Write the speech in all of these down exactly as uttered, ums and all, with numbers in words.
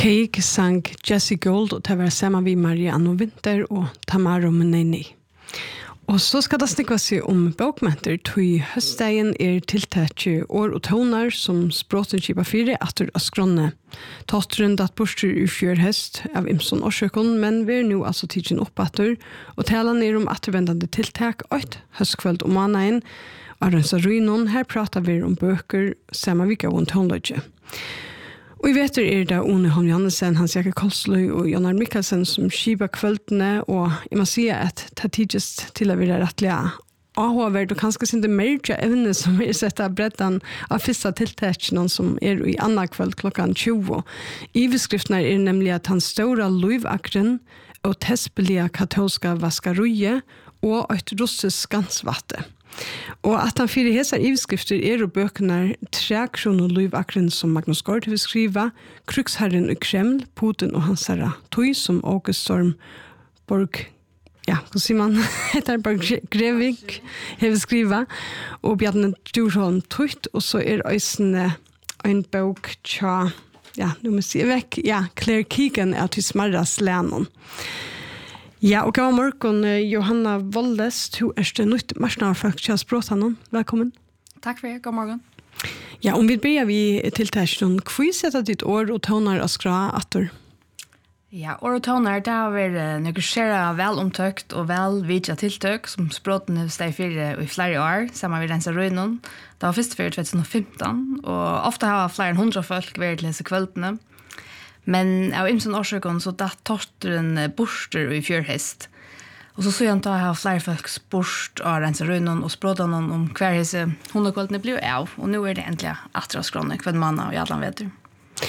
Cake sang Jessie Gold og det var sammen med Marianne Winter og Tamara Menini. Og så skal det snikva seg om bokmenter, tog høstdagen er tiltatt år og toner som språten kipa fire etter å skråne. Totteren datt borster i fjør høst av Imson Årsøkon, men vi er nå altså tidsen opp etter, og taler ned om ettervendende tiltak, et høstkveld om manaen, og Rensa Rynon, her prater vi om bøker, samme vika og tonløgje. Og i veter er det One Holm Johannessen, Hans Jakob Kolsløy og Jan Arne Mikkelsen som skiber kveldene, og jeg må si at det er tidligst til å være rettelig avhåverd, og kanskje sin det merge evne som er sett av bredden av første tiltakene som er i annen kveld klokken tjue. Iveskriftene er nemlig at han større løyvakren og testbelige katolske vaskaruje og et russisk skansvatte. Og at han fyrir hesar ivskrifter er og bøkene tre kroner løyvakren som Magnus Gård vil skriva, Kruksherren i Kreml, Putin og hans herra Tøy som August Storm Borg, ja, hva sier man, heter Borg Grevik vil skriva, og Bjarne Djursholm Tøyt, og så er øysene en bøk tja, ja, nu må jeg si vekk, ja, Claire Keegan er til Smarras Lennon. Ja, og god morgen, Johanna Voldes, du er det nytt marsnarfolk til Språtanen. Velkommen. Takk for det, god morgen. Ja, om vi begynner vi til testen, hva setter ditt år og toner og skra atter? Ja, år og toner, det har vært negosjeret vel omtøkt og vel vidja tiltøk, som Språten har steg fire i flere år, sammen med Rensa Rynon. Det var først før tjue femten, og ofte har flere enn hundre folk vært til disse kveldene. Men av Imson Årsøkon så datt torteren borster i fjørhest. Og så så jeg da har flere folk borst av Rensa Rynon og Språtanen om hver hese hundekvalitene blir av. Og nå er det endelig atra skråne, hver mann og alle vet du.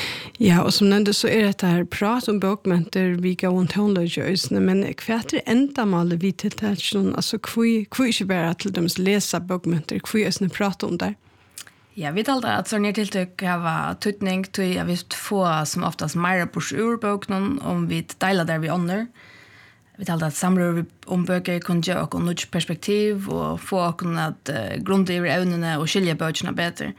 Ja, og som nevnte så er dette her prat om bøkmenter, vi går om tonløy i øysene, men hva er det enda maler vi til det? Altså, hva ikke bare til dem lese bøkmenter, hva er det prat om der? Ja, vi talte at sånne tiltøk har tøytning til jeg visst få som oftast mer på urbøkene om vi deler der vi ånder. Vi talte at samrør om bøker kunne gjøre oss noe perspektiv og få oss at uh, grunde i evnene og skilje bøkene bedre.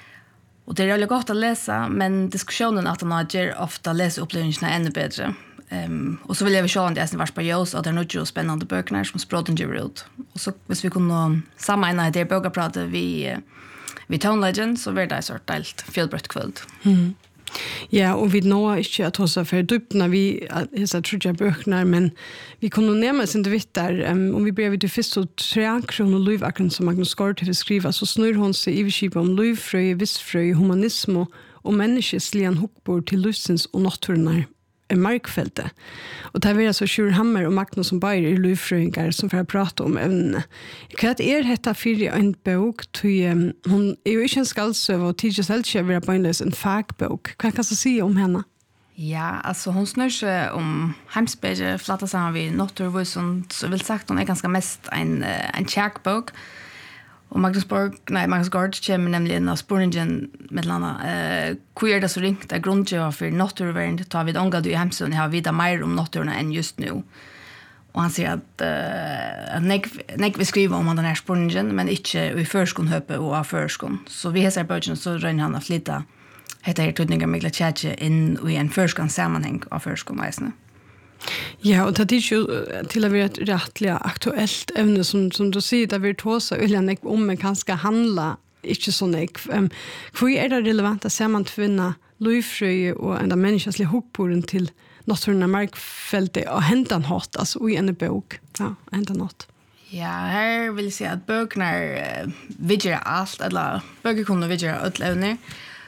Og det er veldig godt å lese, men diskusjonen at han gjør ofte leseopplevelsene enda bedre. Um, og så vil jeg vi se om det er vært på Jøs, at det er noe spennende bøkene som Språten gjør ut. Og så hvis vi kunne sammenligne det bøkerpratet vi uh, Vi tar legend så var det så delt fjellbrøtt kveld. Mm. Ja, og vi nå ikke at hos for dypene vi hesa trudja bøkene, men vi kunne nemme sin vitt der, um, om vi ber vi til først og tre kroner løyvakren som Magnus Gård til å skrive, så snur hun seg i skipet om løyvfrøy, vissfrøy, humanisme og menneskeslian hukbord til løsens og naturnar er markfeltet. Og det er altså Sjur Hammer og Magnus som bare er løyfrøyngar som får prate om evnene. Hva er dette fyrir en bok? Um, hun er jo ikke en skaldsøv og tidligere selv ikke vil ha bøynløs en fagbok. Hva kan du si om henne? Ja, altså hun snør seg om heimsbedre, flatta sammen vi Naturvøysen, så vil sagt hun er ganske mest en, en kjærkbok. Og Magnus Borg, nei, Magnus Gård kommer nemlig inn av spurningen med landa. Eh, hvor er det så ringt? Det er grunngjøver for naturvern. Tar vi det omgå du i hemsøen. Jeg har vidt mer om naturene enn just nå. Og han sier at, uh, at nek vil skrive om denne spurningen, men ikke i førskonhøpet og av førskon. Så vi har bøkene, så rønner han å flytte heter tøytninger med Glatjetje inn i en førskon sammenheng av førskonveisene. Ja, og det er jo til å være et rettelig aktuelt evne, som, som du sier, det er virtuosa ulike om men kanskje handla ikke sånn ikke. Um, hvor er det relevant å se man tvinne løyfrøy og enda menneskeslig hukboren til naturene markfeltet og hente en hatt, altså i en bok. Ja, hente en hatt. Ja, her vil jeg si at bøkene er uh, vidgjere alt, eller bøker kunne vidgjere alt evner.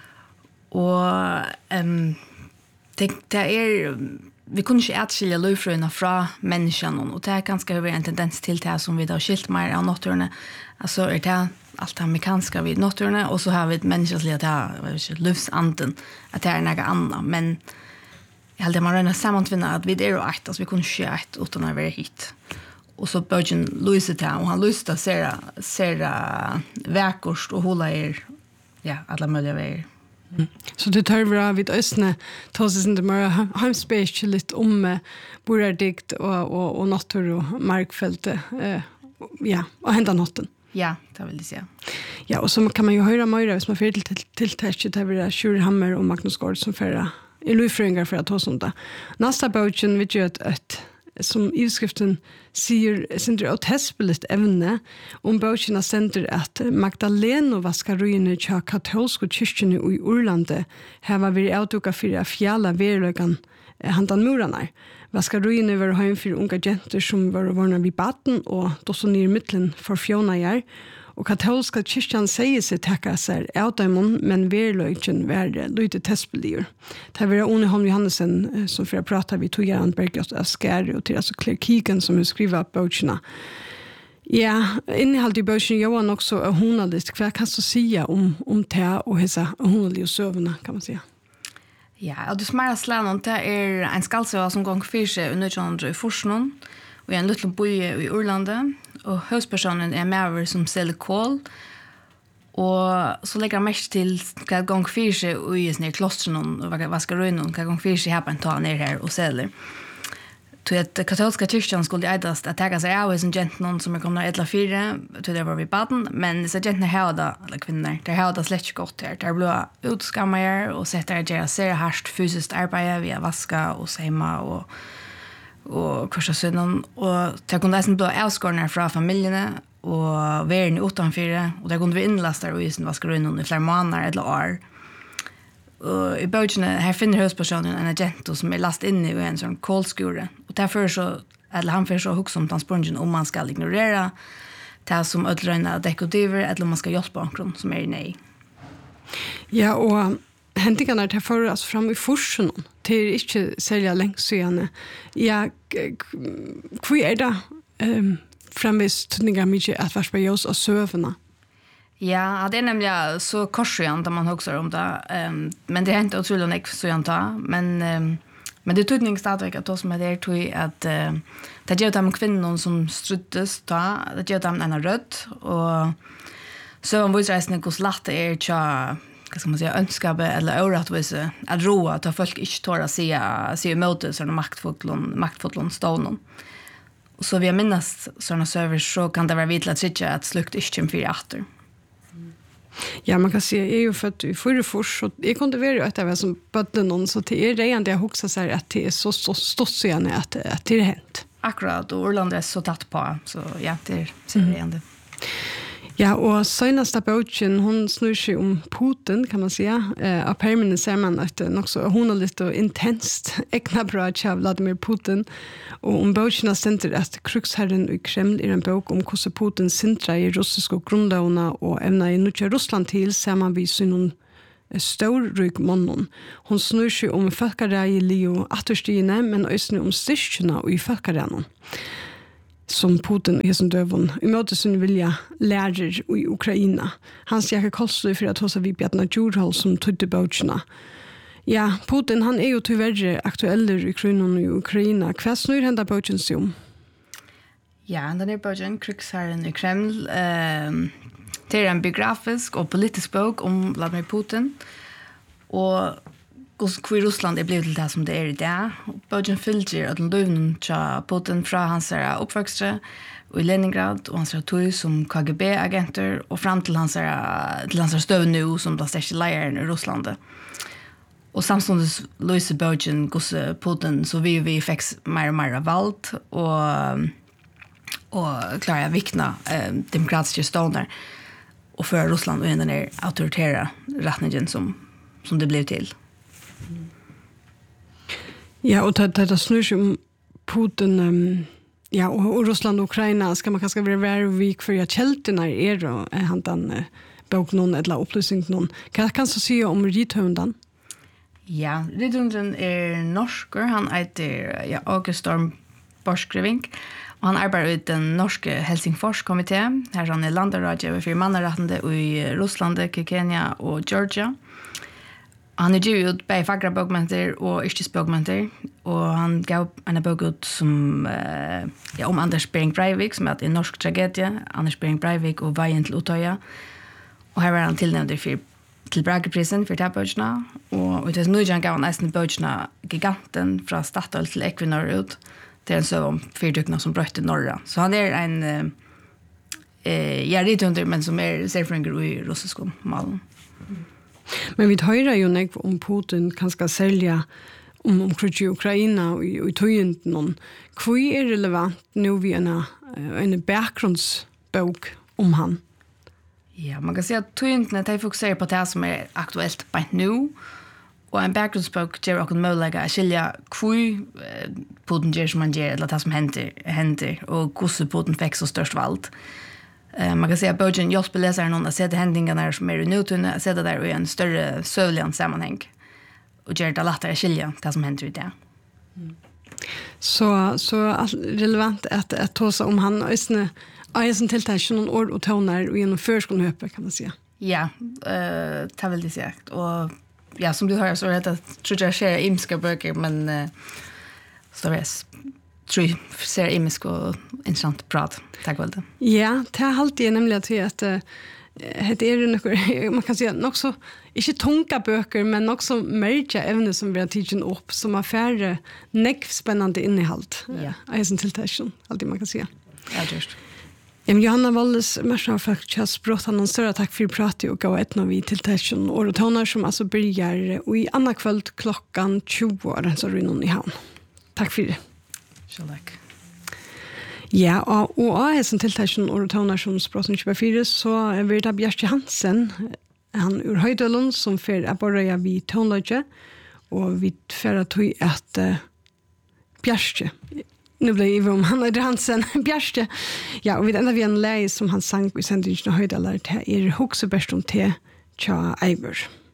Og um, det, det er... Vi kunne ikke etskilje løyfrøyene fra menneskene, og det er ganske en tendens til det som vi har skilt mer av naturene. Altså er det alt det amerikanske vid naturene, og så har vi et menneskelig at det er løvsanden, at det er noe annet. Men jeg heldig man røyner sammentvinnet at vi er jo et, altså vi kunne ikke et uten å være hit. Og så bør han løse til, og han løste ser, ser verkost og hula er, ja, alle mulige veier. Mm. Så det tar bra vid østene tåses ikke mer heimspes litt om uh, borerdikt og, og, og natur og markfeltet uh, ja, og henta natten. Ja, det vil jeg si. Ja, og så kan man jo høre mer hvis man får til tiltaket til det er Sjur Hammer og Magnus Gård som får i løyfrøyngar for at hos om det. Nasta bøtjen vil gjøre et, et som ivskriften sier, sender et hespelig evne om bøtjene sender at Magdaleno vaskarøyene til katolske kyrkjene i Urlande har vært avduket for å fjalla verløkene handan murarna. Vaskarøyene var heim for unga jenter som var varna vid baden og då så nere i middelen for fjona år. Og katolska kyrkjan sier seg takka seg avdøymon, men verløyken var lydde testbelier. Det var Oni Holm Johannesen som for å prata vi tog Jan Bergljot av Skære og til altså Claire Keegan som hun skriver av bøkene. Ja, innehalt i bøkene gjør han også honalisk. Hva kan du si om, om det og hese honalige søvende, kan man si? Ja, og du smarer slænen, det er en skalsøva som gong fyrir seg under tjåndre i Forsnån, og en liten bøye i Urlande, og høyspersonen er med som selger kål, og så legger han mest til hva gong fyrir seg i sånne klostren og vaskarøynen, hva gong fyrir seg her på en ta ned her og selger. Til at katolska kyrkjan skulle eidast at tega seg av som gentene som er kommet edla fire, til det var vi baden, men disse gentene har da, eller kvinner, de har da slett ikke godt her. De ble utskammet her, og sett der gjør ser hardt fysisk arbeid via vaska og seima og og kursa sønnen, og de kunne nesten bli avskårene fra familiene, og verden utenfyre, og de kunne vi innlastet og isen vaskarøynen i flere måneder eller år. Og i bøkene, her finner høyspersonen en agent som er last inne i en sånn kålskure, og derfor så, eller han får så hukse om transporten om man skal ignorere det som ødelrøyne dekotiver, eller om man skal hjelpe akkurat som er nei. Ja, og hendingene er til for oss frem i forsønnen, til ikke særlig lengst siden. Ja, hva er det um, fremvist tydninger mye at vars på oss og søvende? Ja, det er nemlig så korsøyant da man hokser om det, um, men det er ikke utrolig ikke søyant da, men, um, men det er tydning stadigvæk at det som er det tog at uh, det gjør dem kvinnen som struttes da, det gjør dem en rødt, og søvn viser hvordan latt det er til hva skal man säga, önskabe eller orättvise att roa att folk inte tåra se se emot såna maktfullon maktfullon stålen. Och så vi har minnast såna service så kan det vara vitla tritja att slukt inte för åter. Ja, man kan se jag är ju född i förra fors så jag kunde vara att det var som bödde någon så det är redan det jag huxar sig att det är så så stort sen att att det är hänt. Akkurat och Orland är så tatt på så ja det är så redan det. Ja, og søgneste bøtjen, hun snur seg om Putin, kan man säga. Eh, av perminen ser man at det er nok så honaligt og intenst egna bra av Vladimir Putin. Og om bøtjen har sendt at Kruksherren i Kreml er en bøk om hvordan Putin sindrer i russiske grunnlovene og evner i Nuttja Russland til, ser man vi synen størryk månen. Hun snur seg om folkereie Leo atterstigene, men også om styrkene i folkereien. Som Putin i som døven i måte sin vilja lærer i Ukraina. Han sier kostelig for at hos vi Bjartna Djurhåll som tødde bøtjene. Ja, Putin han er jo tyverre aktueller i kronen i Ukraina. Hva snur henda bøtjen seg om? Ja, den er bøtjen, Krigsherren i Kreml. Uh, det er en biografisk og politisk bok om Vladimir Putin. Og hvor Russland er blevet til det som det er i dag. Bøtjen fylger at den løvnen til Putin fra hans oppvøkstre i Leningrad og hans tog som K G B-agenter og frem til hans, til hans støv nå som den største leiren i Russland. Og samtidig løser Bøtjen hvordan Putin så vi vi fikk mer og mer valgt og, og klarer å vikne eh, demokratiske stående og føre Russland og den er autoritære retningen som, som det blev til. Ja, og det, det snur seg om Putin um, ja, og, og Russland og Ukraina skal man kanskje være hver vik for at kjeltene er og er han den uh, bok noen eller opplysning noen. Hva kan du si om Rithøvnden? Ja, Rithøvnden er norsker. Han heter ja, August Storm Borskriving og han arbeider i den norske Helsingfors-komité. Her han er landeradje for mannerettende i Russland, Kenya og Georgia. Han er givet ut bei fagra bøkmenter og yrkesbøkmenter, og han gav en bøk ut som, uh, ja, om Anders Behring Breivik, som er en norsk tragedie, Anders Behring Breivik og Veien til Utøya. Og her var han tilnevnt til Brageprisen for de bøkene, og i tjusen nitton gav han eisen bøkene Giganten fra Statoil til Equinor ut, til en søv om fyrtøkene som brøtte Norra. Så han er en, uh, ja, ritunder, men som er serfringer i russisk malen. Mm. Men vi hører jo nek om Putin kan skal sälja om, om kriget i Ukraina og i, i tøyenden noen. Hvor er relevant nå vi en, en bakgrunnsbok om han? Ja, man kan säga att tøyenden de fokuserar på det som är aktuellt på nu. Og en bakgrunnsbok gjør okkur möjliga att skilja hvor Putin gjør som han gjør, eller det som händer, händer og hvordan Putin fikk så størst vald. Uh, man kan säga att boken hjälper läsaren någon att se de händningarna som är i nutiden, att se det där i en större sövlig sammanhang och göra det lättare att skilja det som händer i det. Mm. Så, så relevant att, att ta sig om han är en tilltäck någon år och tonar och genom förskolenhöpe kan man säga. Ja, uh, det är väldigt sagt. Och ja, som du hör så är det att tror jag sker imska böcker, men uh, så är det tror jag ser imisk och intressant prat. Tack väl det. Ja, det har alltid nämligen till att uh, det är något, man kan säga nog så inte tunga böcker men också märka ämnen som vi har tidsen upp som har färre näck spännande innehåll. Ja, är en tilltäckning alltid man kan säga. Ja, just. Em Johanna Wallis Marsha faktiskt brått han en större tack för pratet och gav ett när vi tilltäckning och tonar som alltså börjar och i andra kväll klockan tjugo så är någon i hamn. Tack för det. Tack. Ja, og, og av hessen tiltakken og toner som språten tjuefire, så er vi da Bjerke Hansen, han ur Høydølund, som fer er bare vi tonløgje, og vi fer at tog at uh, Bjerke, nu ble jeg om han er Hansen, Bjerke, ja, og vi enda vi en leie som han sang i sendingen av Høydølund, det er hokseberst om te tja Eivør.